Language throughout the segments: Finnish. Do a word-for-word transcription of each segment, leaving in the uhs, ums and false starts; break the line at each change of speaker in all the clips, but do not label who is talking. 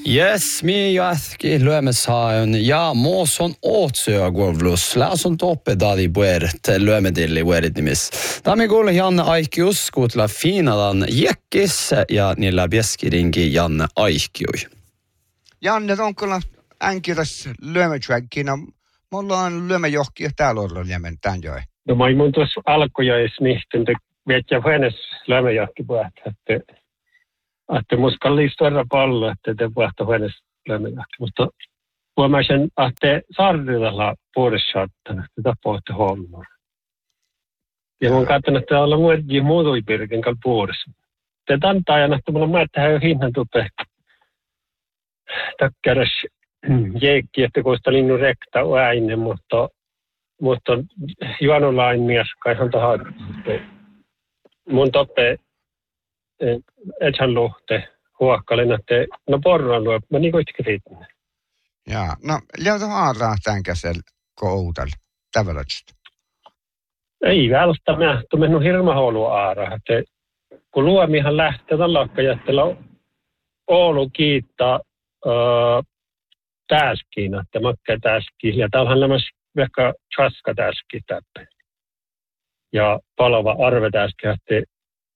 Yes, mi jätki lyömeshaun ja muuson ootsyöguvlus. Läsun toppe dali puert lyömedilli vuerit nimis. Tami kuule Janne Aikius kuutla fiinadan jekkis ja niillä bieskiringi Janne Aikiui.
Janne, on kyllä änkiräs lyömäträkkinä. Mulla on lyömäjohkia täällä olla liemen tämän joi.
No mä mun tuossa alkujoissa niistä, että vietjä vuodes lyömäjohki puhta, että että musta liistu verran pallo, että te puhta vuodes lyömäjohki. Mutta huomasin, että saarilla puolessaattanut, että tapahti hommaa. Ja mun katson, että olla muodji muutui pirkin kanssa puolessa. Te tantaajana, että mulla on määttähän jo hinnan tupe. Takkeras jeekki, että kun sitä linnun rekta ääinen, mutta mutta juonolain mies kai hän tahaa. Mun toppe ethän luhte huokkalen, että no porran luo, mä niin kuitenkin riittän.
Jaa, no liuta haaraa tämän käsellä koudalla, tävälötstä.
Ei välttämättä, mä tuon mennyt hirma houlu aaraa, että kun luomihan lähtee tämän lakkajättellä Oulu kiittää öö, täskiin, että makkaa täskiin, ja täällä on lämmäs vaikka chaska täski täppä. Ja palava arve täski, että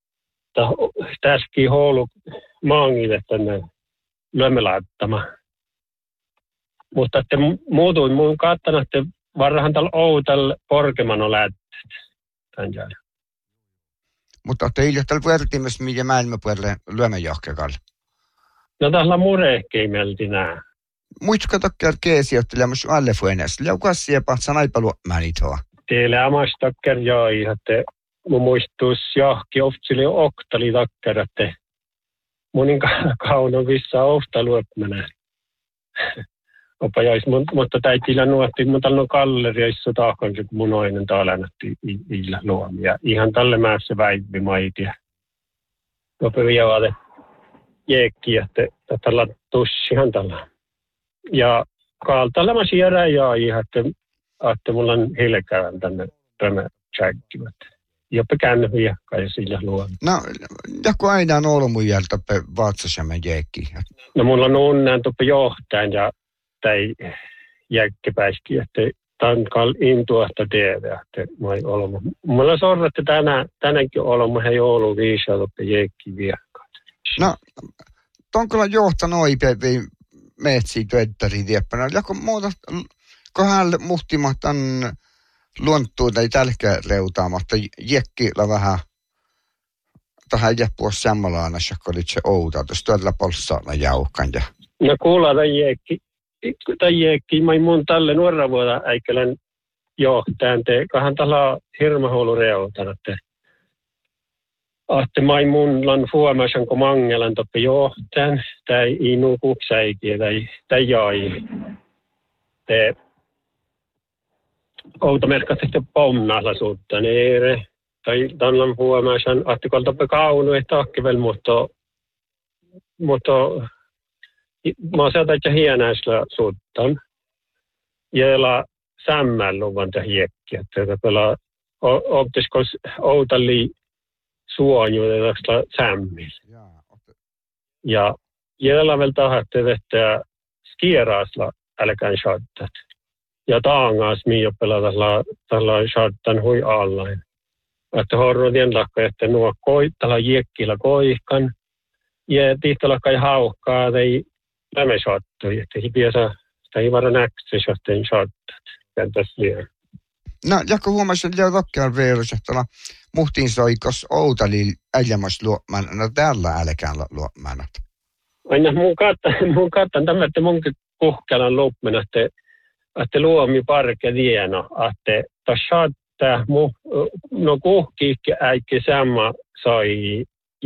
täski houlu maangille tänne lömmelaittama. Mutta että muutuin mun kattana, että varrahan tällä outal porkeman on lättet tämän jälkeen.
Mutta olette ilja tällä vertimessä, mitä maailmanpuolelle lyömäjohkekalla?
No täällä murehkei melti nää.
Muistuka takia keesijottelemus alle fuenes. Liukas siepa sanaipa luomaan itoa.
Teille amas takia joi, että mun muistuus johki oftili oktali takia, että munin kaunon vissa ofta luopmana. Opa jäis, mutta täitillä nuotti, mutta täällä on kalleri, joissa tahkan, kun mun oinen taalannatti illä luomia. Ihan tälle määssä väivi maitia. Opa vielä jeekki, että tällä tussihan tällä. Ja kaaltalla mä siirrä jäi, että, että mulla on hilkään tänne rämätsäkkivat. Jopa käänny viekkaan ja sillä luon.
No, joku aina on ollut mun jältä vaatsasamme jeekki.
No mulla on unnään tuppe johtajan ja tai jäkkipäiski, että tämän kal intuahta tehdä, että mä ei ollut. Mulla on sorra, että tänään, tänäänkin ollut, mä ei ollut viisaa tuppe jeekki viekkaan.
No, on kyllä johtanut oikein metsiä työttäriä tieppänä. Joku muuta, kun hän muhtimatta luonttuu tai tälkä reutaamatta, jekkillä vähän tähän jäppua sammalaana, kun oli se outa, tuossa tuolla polssaalla jauhkan. Ja...
No kuulla tämän jekki, tämän jekki, mä mun tälle nuorra vuoda äikälän johtajan, te kahan tällä hirmahuolu reutan, että Ahte mai mun lan huomasan, kun mangelan toppe johtajan, tai inu kuksäikiä, tai, tai jai. Te outa merkata sitten pomnalla suutta neere, tai tämän huomasan, ahte kun toppe kaunu, ei takkivel, mutta, mutta mä oon sieltä, että hienäisellä suuttan. Jäällä sämmälluvan tämän hiekki, että pelaa, optisko outalli suonjuudella sämmillä. Ja jäljellä vielä tahatte vetää skieraasla älkään shottat. Ja taangaas miio pelata tällä shottan hui allain. Että horrodien lakka, että nuo koi, tällä jekkillä koihkan. Ja tihtala kai haukkaa tai lämme shottui. Että hipiäsä sitä ei vara näksä shotten shottat. Kentäs liian.
No, joku huomasin, että tokkaan veerus, että muhtiin soikos outalil äijämäs luomaan, no täällä älkään luomaan.
Aina mun kattan, mun kattan tämä, että munkin kuhkelan luomaan, että, että luomi parke dieno, että tässä saattaa, no kuhkiikki äikki sama sai